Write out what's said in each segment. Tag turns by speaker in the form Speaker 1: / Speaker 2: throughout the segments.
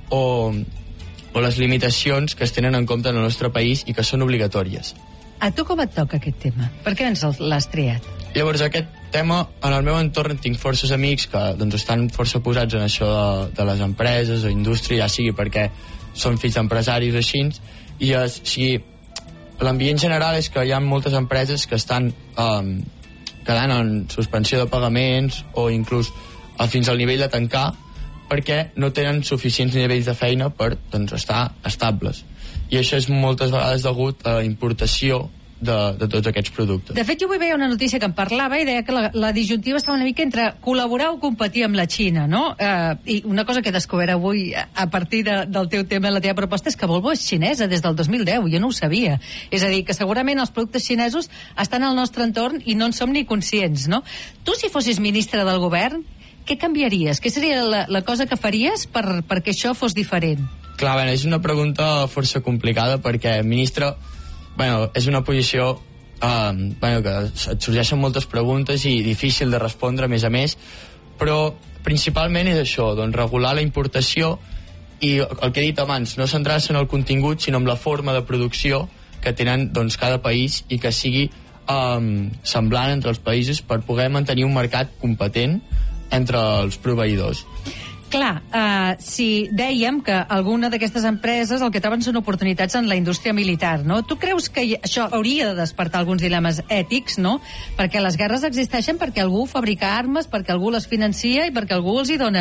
Speaker 1: o les limitacions que es tenen en compte en el nostre país i que són obligatòries.
Speaker 2: A tu com et toca aquest tema? Per què ens l'has triat?
Speaker 1: Llavors, aquest tema, en el meu entorn tinc forces amics que doncs, estan força posats en això de les empreses o indústria, ja sigui perquè són fills d'empresaris o així, i l'ambient general és que hi ha moltes empreses que estan quedant en suspensió de pagaments o inclús fins al nivell de tancar perquè no tenen suficients nivells de feina per doncs, estar estables. I això és moltes vegades degut a la importació de tots aquests productes.
Speaker 2: De fet, jo avui veia una notícia que em parlava i deia que la disjuntiva estava una mica entre col·laborar o competir amb la Xina, no? I una cosa que he descobert avui a partir del teu tema i la teva proposta és que Volvo és xinesa des del 2010, jo no ho sabia. És a dir, que segurament els productes xinesos estan al nostre entorn i no en som ni conscients, no? Tu, si fossis ministre del govern, què canviaries? Què seria la cosa que faries perquè això fos diferent?
Speaker 1: Clar, bueno, és una pregunta força complicada perquè ministre, és una posició que et sorgeixen moltes preguntes i difícil de respondre, a més, però principalment és això, doncs regular la importació i el que he dit abans, no centrar-se en el contingut, sinó en la forma de producció que tenen doncs, cada país i que sigui semblant entre els països per poder mantenir un mercat competent entre els proveïdors.
Speaker 2: Clar, si dèiem que alguna d'aquestes empreses el que troben són oportunitats en la indústria militar, no? Tu creus que això hauria de despertar alguns dilemes ètics, no? Perquè les guerres existeixen perquè algú fabrica armes, perquè algú les financia i perquè algú els hi dona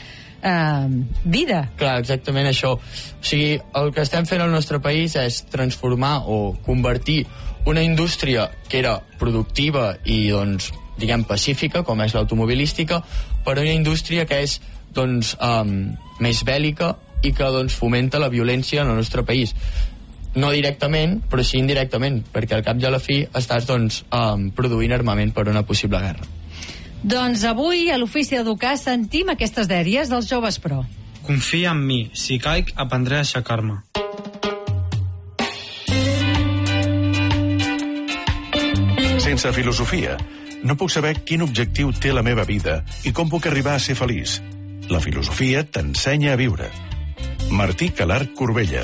Speaker 2: vida.
Speaker 1: Clar, exactament això. O sigui, el que estem fent al nostre país és transformar o convertir una indústria que era productiva i, doncs, diguem, pacífica, com és l'automobilística, per una indústria que és doncs, més bèl·lica i que doncs, fomenta la violència en el nostre país. No directament, però sí indirectament, perquè al cap i a la fi estàs doncs, produint armament per una possible guerra.
Speaker 2: Doncs avui a l'Ofici d'Educar sentim aquestes dèries dels joves pro.
Speaker 3: Confia en mi, si caic aprendré a aixecar-me.
Speaker 4: Sense filosofia, no puc saber quin objectiu té la meva vida i com puc arribar a ser feliç. La filosofia t'ensenya a viure. Martí Calarch Corbella.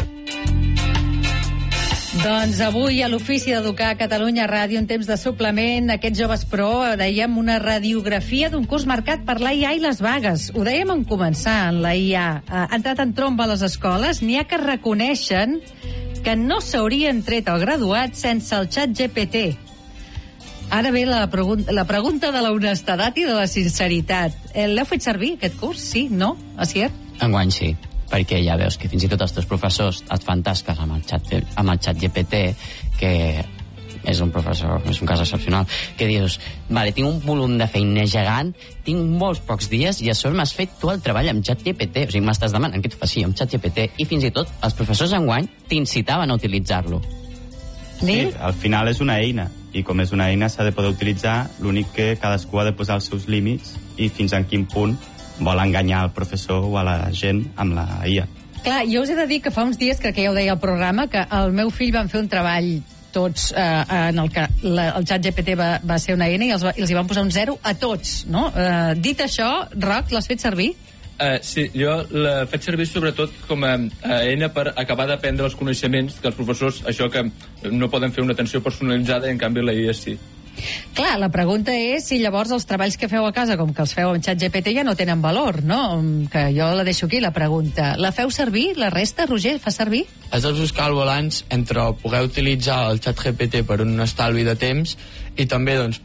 Speaker 2: Doncs avui a l'Ofici d'Educar a Catalunya Ràdio, en temps de suplement, aquests joves pro, dèiem una radiografia d'un curs marcat per la IA i les vagues. Ho dèiem en començar, en la IA. Ha entrat en tromba a les escoles, n'hi ha que reconeixen que no s'haurien tret el graduat sense el xat GPT. Ara ve la pregunta de l'honestedat i de la sinceritat. L'heu fet servir, aquest curs? Sí? No? Asier?
Speaker 5: Enguany sí, perquè ja veus que fins i tot els teus professors et fan tasques amb el xat GPT, que és un professor, és un cas excepcional, que dius, vale, tinc un volum de feina gegant, tinc molts pocs dies i a sobre m'has fet tu el treball amb xat GPT, o sigui, m'estàs demanant que tu faci amb xat GPT, i fins i tot els professors enguany t'incitaven a utilitzar-lo.
Speaker 6: Sí, al final és una eina, i com és una eina s'ha de poder utilitzar, l'únic que cadascú ha de posar els seus límits i fins en quin punt vol enganyar el professor o a la gent amb la IA.
Speaker 2: Clar, jo us he de dir que fa uns dies, crec que ja ho deia al programa, que el meu fill van fer un treball tots en el que el xat GPT va ser una eina i els hi van posar un 0 a tots, no? Dit això, Roc, l'has fet servir?
Speaker 7: Sí, jo l'he fet servir sobretot com a eina per acabar d'aprendre els coneixements que els professors, això que no poden fer una atenció personalitzada i en canvi la IA sí.
Speaker 2: Clar, la pregunta és si llavors els treballs que feu a casa, com que els feu amb ChatGPT, ja no tenen valor, no? Que jo la deixo aquí, la pregunta. La feu servir? La resta, Roger, fa servir?
Speaker 1: Has de buscar el balanç entre poder utilitzar el ChatGPT per un estalvi de temps i també doncs,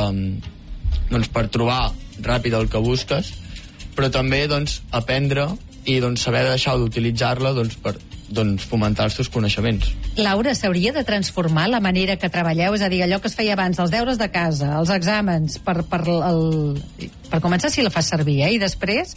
Speaker 1: per trobar ràpid el que busques, però també doncs, aprendre i doncs, saber deixar d'utilitzar-la doncs, per fomentar els teus coneixements.
Speaker 2: Laura, s'hauria de transformar la manera que treballeu? És a dir, allò que es feia abans, els deures de casa, els exàmens, per començar si la fas servir, i després?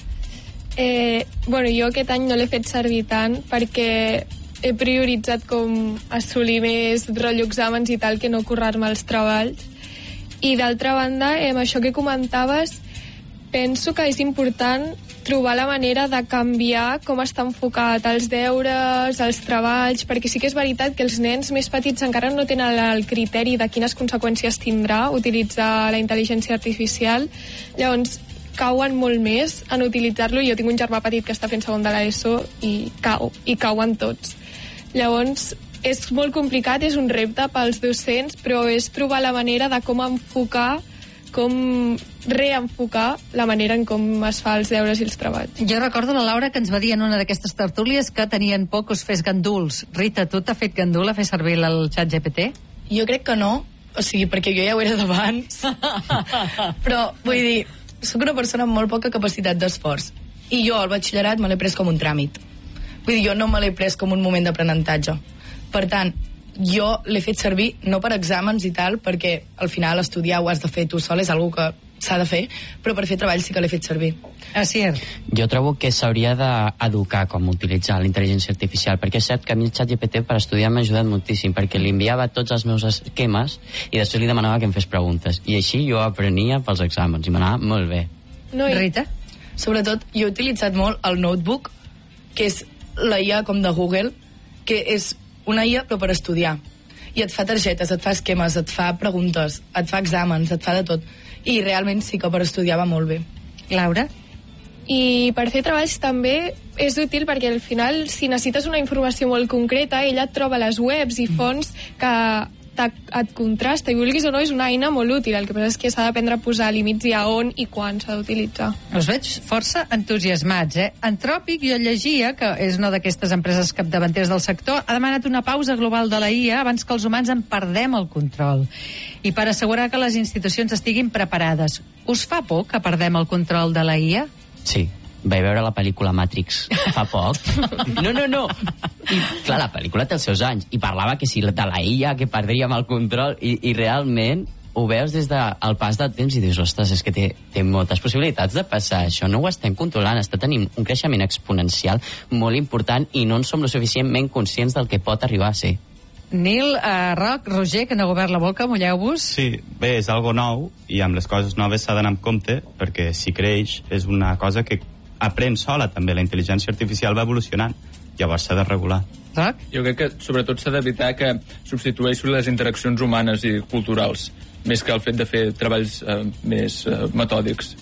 Speaker 8: Jo aquest any no l'he fet servir tant perquè he prioritzat com assolir més rotllo exàmens i tal que no currar-me els treballs. I d'altra banda, amb això que comentaves, penso que és important trobar la manera de canviar com està enfocat els deures, els treballs, perquè sí que és veritat que els nens més petits encara no tenen el criteri de quines conseqüències tindrà utilitzar la intel·ligència artificial. Llavors, cauen molt més en utilitzar-lo. Jo tinc un germà petit que està fent segon de l'ESO i cauen tots. Llavors, és molt complicat, és un repte pels docents, però és trobar la manera de com enfocar, com reenfocar la manera en com es fa els deures i els treballs.
Speaker 2: Jo recordo la Laura que ens va dir en una d'aquestes tertúlies que tenien por que us fes ganduls. Rita, tu t'ha fet gandul a fer servir el xat GPT?
Speaker 9: Jo crec que no, o sigui, perquè jo ja ho era d'abans. Però, vull dir, soc una persona amb molt poca capacitat d'esforç. I jo, al batxillerat, me l'he pres com un tràmit. Vull dir, jo no me l'he pres com un moment d'aprenentatge. Per tant, jo l'he fet servir no per exàmens i tal, perquè al final estudiar ho has de fer tu sol, és algo que s'ha de fer, però per fer treball sí que l'he fet servir.
Speaker 2: Asier.
Speaker 5: Jo trobo que s'hauria d'educar com utilitzar la intel·ligència artificial, perquè és cert que a mi el ChatGPT per estudiar m'ha ajudat moltíssim, perquè li enviava tots els meus esquemes i després li demanava que em fes preguntes. I així jo aprenia pels exàmens i m'anava molt bé.
Speaker 2: No, Rita?
Speaker 9: Sobretot, jo he utilitzat molt el Notebook, que és la IA com de Google, que és una IA però per estudiar. I et fa targetes, et fa esquemes, et fa preguntes, et fa exàmens, et fa de tot. I realment sí que per estudiar va molt bé.
Speaker 2: Laura?
Speaker 8: I per fer treballs també és útil perquè al final, si necessites una informació molt concreta, ella et troba les webs i fonts que et contrasta, i vulguis o no, és una eina molt útil. El que passa és que s'ha d'aprendre a posar límits i a on i quan s'ha d'utilitzar.
Speaker 2: Us veig força entusiasmats, Antròpic, jo llegia, que és una d'aquestes empreses capdavanteres del sector, ha demanat una pausa global de la IA abans que els humans en perdem el control. I per assegurar que les institucions estiguin preparades. Us fa por que perdem el control de la IA?
Speaker 5: Sí. Vaig veure la pel·lícula Matrix fa poc. No. I, clar, la pel·lícula té els seus anys i parlava que si de la IA que perdríem el control i realment ho veus des del pas del temps i dius, ostres, és que té moltes possibilitats de passar. Això no ho estem controlant, està tenint un creixement exponencial molt important i no en som lo suficientment conscients del que pot arribar a ser.
Speaker 2: Nil, Roc, Roger, que no ha obert la boca, mulleu-vos.
Speaker 6: Sí, bé, és algo nou i amb les coses noves s'ha d'anar amb compte perquè si creix és una cosa que aprèn sola també, la intel·ligència artificial va evolucionant, llavors s'ha de regular.
Speaker 2: Roc?
Speaker 7: Jo crec que sobretot s'ha d'evitar que substitueixi les interaccions humanes i culturals, més que el fet de fer treballs més metòdics.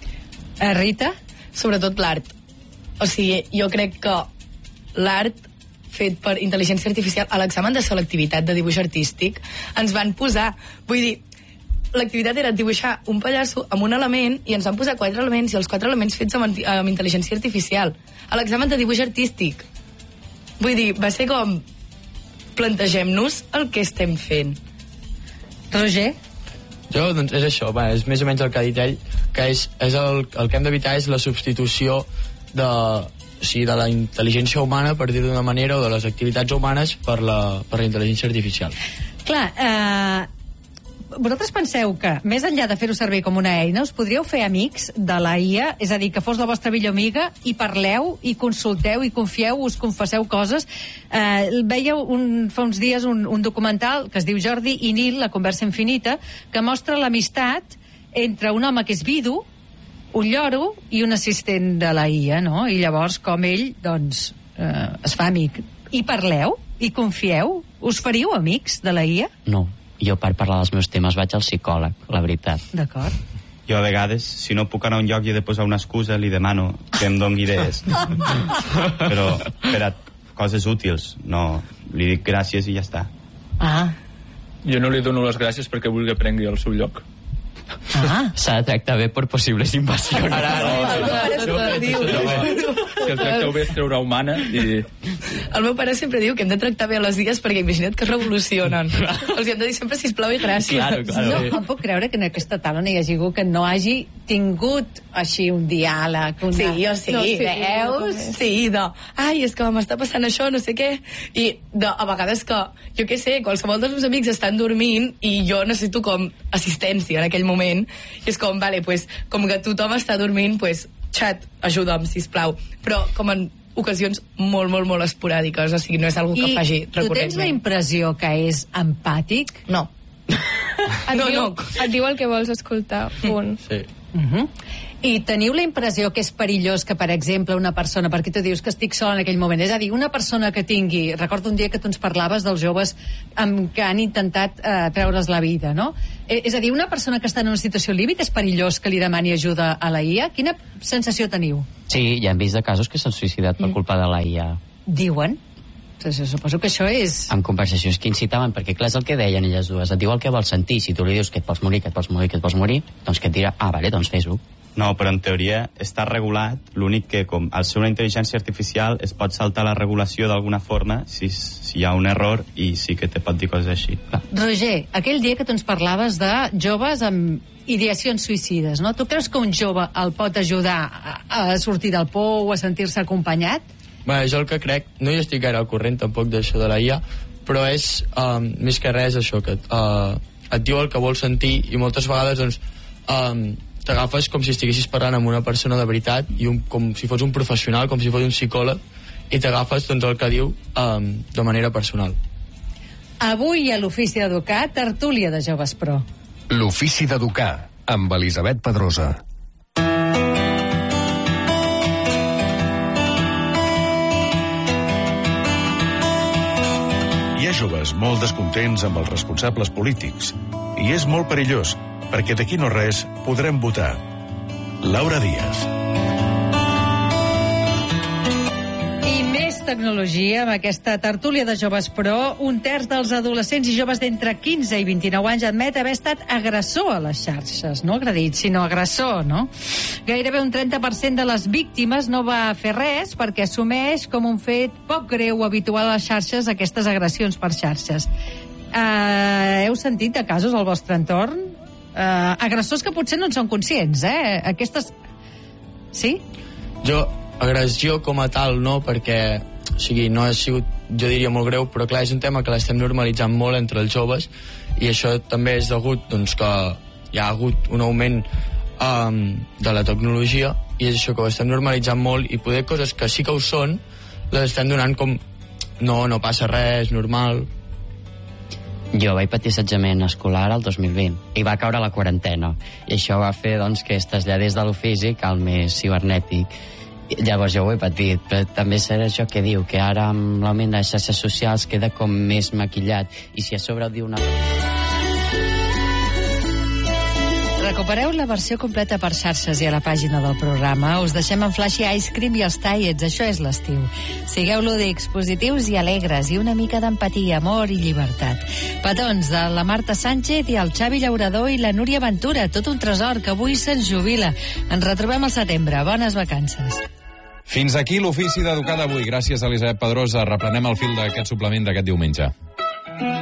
Speaker 2: Rita?
Speaker 9: Sobretot l'art. O sigui, jo crec que l'art fet per intel·ligència artificial a l'examen de selectivitat de dibuix artístic ens van posar, vull dir, l'activitat era dibuixar un pallasso amb un element i ens van posar 4 elements i els 4 elements fets amb intel·ligència artificial a l'examen de dibuix artístic. Vull dir, va ser com plantegem-nos el que estem fent.
Speaker 2: Roger?
Speaker 1: Jo, doncs, és això, és més o menys el que ha dit ell, que és el que hem d'evitar és la substitució de la intel·ligència humana, per dir-ho d'una manera, o de les activitats humanes per la intel·ligència artificial.
Speaker 2: Clar, vosaltres penseu que, més enllà de fer-ho servir com una eina, us podríeu fer amics de la IA, és a dir, que fos la vostra millor amiga, i parleu, i consulteu, i confieu, us confesseu coses. Veieu fa uns dies un documental que es diu Jordi i Nil, la conversa infinita, que mostra l'amistat entre un home que és vidu, un lloro i un assistent de la IA, no? I llavors com ell, doncs, es fa amic. I parleu? I confieu? Us faríeu amics de la IA?
Speaker 5: No. Jo per parlar dels meus temes vaig al psicòleg, la veritat.
Speaker 2: D'acord.
Speaker 6: Jo a vegades, si no puc anar a un lloc i he de posar una excusa, li demano que em doni idees. Però per a coses útils, no, li dic gràcies i ja està.
Speaker 7: Jo no li dono les gràcies perquè vulgui prengui el seu lloc.
Speaker 5: S'ha de tractar bé per possibles invasions.
Speaker 7: Si el tracteu bé és treure humana i...
Speaker 9: El meu pare sempre diu que hem de tractar bé les dies perquè imagina't que es revolucionen. Els hem de dir sempre sisplau i gràcies.
Speaker 2: No em puc creure que en aquesta taula no hi hagi algú que no hagi tingut així un diàleg.
Speaker 9: Sí, jo sí. Veus? Sí, ai, és que m'està passant això, no sé què. I a vegades que, jo què sé, qualsevol dels meus amics estan dormint i jo necessito com assistència en aquell moment. I és com, vale, pues, com que tothom està dormint, pues, xat, ajuda'm, sisplau. Però com en ocasions molt, molt, molt esporàdiques, o sigui, no és algo que faci recurrentment.
Speaker 2: Tu tens la impressió que és empàtic?
Speaker 9: No.
Speaker 8: Et diu el que vols escoltar, punt.
Speaker 7: Sí.
Speaker 2: I teniu la impressió que és perillós que, per exemple, una persona, perquè tu dius que estic sola en aquell moment, és a dir, una persona que tingui... Recordo un dia que tu ens parlaves dels joves que han intentat treure's la vida, no? És a dir, una persona que està en una situació límit és perillós que li demani ajuda a la IA? Quina sensació teniu?
Speaker 5: Sí, ja hem vist de casos que s'han suïcidat per culpa de la IA.
Speaker 2: Diuen? Suposo que això és...
Speaker 5: Amb conversacions que incitaven, perquè clar, és el que deien elles dues, et diu el que vols sentir, si tu li dius que et vols morir, doncs que et dirà, vale, doncs fes-ho.
Speaker 6: No, però en teoria està regulat, l'únic que com al ser una intel·ligència artificial es pot saltar la regulació d'alguna forma si hi ha un error i sí que te pot dir coses així. Clar.
Speaker 2: Roger, aquell dia que tu ens parlaves de joves amb ideacions suïcides, no? Tu creus que un jove el pot ajudar a sortir del pou o a sentir-se acompanyat?
Speaker 1: Bé, jo el que crec, no hi estic gaire al corrent tampoc d'això de la IA, però és més que res això, que et diu el que vols sentir i moltes vegades doncs, t'agafes com si estiguessis parlant amb una persona de veritat i com si fos un professional, com si fos un psicòleg, i t'agafes doncs, el que diu de manera personal.
Speaker 2: Avui a l'Ofici d'Educar, tertúlia de Joves Pro.
Speaker 10: L'Ofici d'Educar, amb Elisabet Pedrosa.
Speaker 4: Hi ha joves molt descontents amb els responsables polítics i és molt perillós perquè d'aquí no res podrem votar. Laura Díaz.
Speaker 2: I més tecnologia amb aquesta tertúlia de Joves Pro. 1/3 dels adolescents i joves d'entre 15 i 29 anys admet haver estat agressor a les xarxes. No agredit, sinó agressor, no? Gairebé un 30% de les víctimes no va fer res perquè assumeix com un fet poc greu o habitual a les xarxes aquestes agressions per xarxes. Heu sentit de casos al vostre entorn? Agressors que potser no en són conscients, Aquestes... Sí?
Speaker 1: Jo, agressió com a tal no, perquè o sigui, no ha sigut, jo diria, molt greu, però clar, és un tema que l'estem normalitzant molt entre els joves i això també és degut doncs, que hi ha hagut un augment de la tecnologia i és això que ho estem normalitzant molt i poder coses que sí que ho són les estem donant com no passa res, normal.
Speaker 5: Jo vaig patir assetjament escolar el 2020 i va caure la quarantena i això va fer doncs, que es traslladés de lo físic al més cibernètic. Llavors jo ho he patit, però també serà això que diu, que ara amb l'augment de les xarxes socials queda com més maquillat i si a sobre diu una...
Speaker 2: Recupereu la versió completa per xarxes i a la pàgina del programa. Us deixem en Flashy Ice Cream i els Tiets. Això és l'estiu. Sigueu lúdics, positius i alegres i una mica d'empatia, amor i llibertat. Petons de la Marta Sánchez i el Xavi Llaurador i la Núria Ventura. Tot un tresor que avui se'ns jubila. Ens retrobem al setembre. Bones vacances.
Speaker 11: Fins aquí l'Ofici d'Educar d'avui. Gràcies a Elisabet Pedrosa. Reprenem el fil d'aquest suplement d'aquest diumenge.